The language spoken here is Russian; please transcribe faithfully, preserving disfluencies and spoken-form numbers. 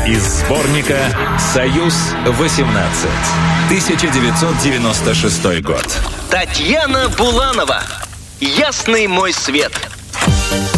из сборника «Союз-восемнадцать». тысяча девятьсот девяносто шестой год. Татьяна Буланова. «Ясный мой свет».